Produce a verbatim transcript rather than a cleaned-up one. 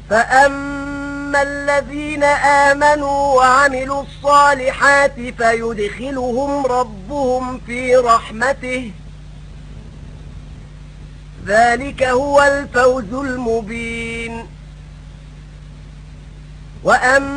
فأما الذين آمنوا وعملوا الصالحات فيدخلهم ربهم في رحمته، ذلك هو الفوز المبين. وأما